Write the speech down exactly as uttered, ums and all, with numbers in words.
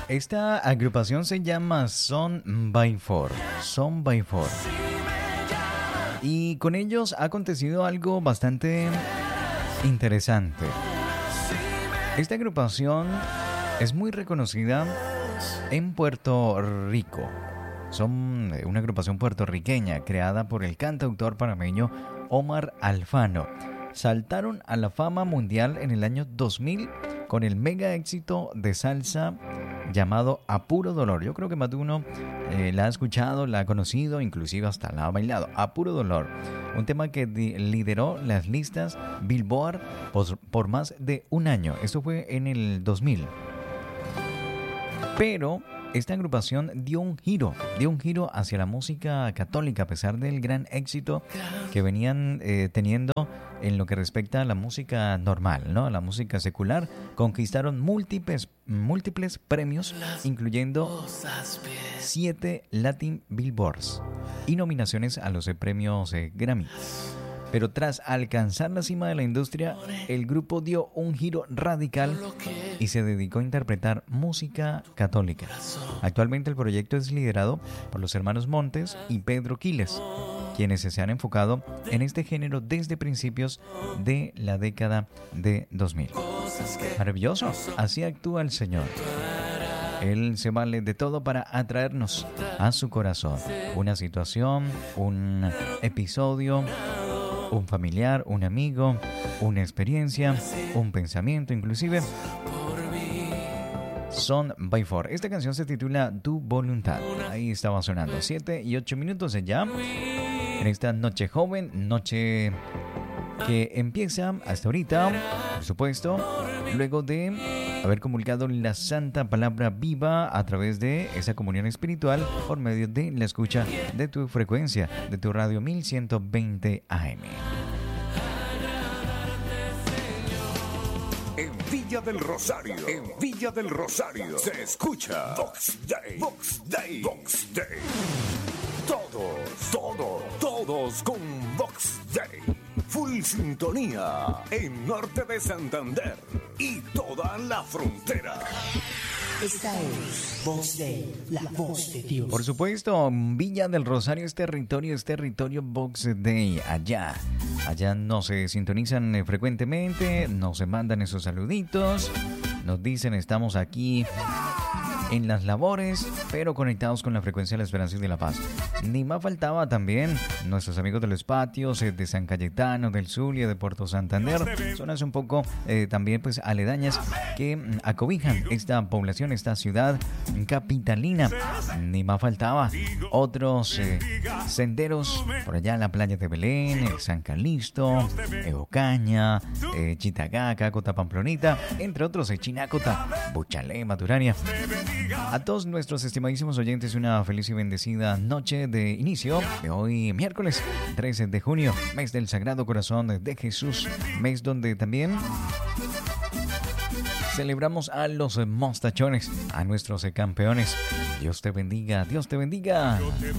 Esta agrupación se llama Son by Four. Son by Four. Y con ellos ha acontecido algo bastante interesante. Esta agrupación es muy reconocida en Puerto Rico. Son una agrupación puertorriqueña creada por el cantautor panameño Omar Alfano. Saltaron a la fama mundial en el año dos mil con el mega éxito de salsa llamado A Puro Dolor. Yo creo que más de uno eh, la ha escuchado, la ha conocido, inclusive hasta la ha bailado. A Puro Dolor, un tema que di- lideró las listas Billboard por, por más de un año. Esto fue en el dos mil. Pero esta agrupación dio un giro, dio un giro hacia la música católica, a pesar del gran éxito que venían eh, teniendo en lo que respecta a la música normal, ¿no? A la música secular. Conquistaron múltiples, múltiples premios, incluyendo siete Latin Billboards y nominaciones a los eh, premios eh, Grammy. Pero tras alcanzar la cima de la industria, el grupo dio un giro radical y se dedicó a interpretar música católica. Actualmente el proyecto es liderado por los hermanos Montes y Pedro Quiles, quienes se han enfocado en este género desde principios de la década de dos mil. Maravilloso, así actúa el Señor. Él se vale de todo para atraernos a su corazón. Una situación, un episodio, un familiar, un amigo, una experiencia, un pensamiento inclusive. Son by Four. Esta canción se titula Tu Voluntad. Ahí estaba sonando. siete y ocho minutos ya. En esta noche joven, noche que empieza hasta ahorita, por supuesto, luego de haber comulgado la santa palabra viva a través de esa comunión espiritual por medio de la escucha de tu frecuencia, de tu radio mil ciento veinte A M. En Villa del Rosario, en Villa del Rosario, se escucha Vox Day, Vox Day, Vox Day. Todos, todos, todos con Vox Day. Full sintonía en norte de Santander y toda la frontera. Esta es Vox Day, la voz de Dios. Por supuesto, Villa del Rosario es territorio, es territorio Vox Day. Allá, allá nos se sintonizan eh, frecuentemente, nos se mandan esos saluditos, nos dicen estamos aquí en las labores, pero conectados con la frecuencia de la esperanza y de la paz. Ni más faltaba también nuestros amigos de los patios, eh, de San Cayetano, del Zulia, de Puerto Santander, zonas un poco eh, también pues aledañas que mm, acobijan esta población, esta ciudad capitalina. Ni más faltaba otros eh, senderos por allá en la playa de Belén, eh, San Calixto, eh, Ocaña, eh, Chitagaca, Cota Pamplonita, entre otros, eh, Chinacota, Buchalé, Maturania. A todos nuestros estimadísimos oyentes, una feliz y bendecida noche de inicio de hoy, miércoles trece de junio, mes del Sagrado Corazón de Jesús, mes donde también celebramos a los mostachones, a nuestros campeones. Dios te bendiga, Dios te bendiga.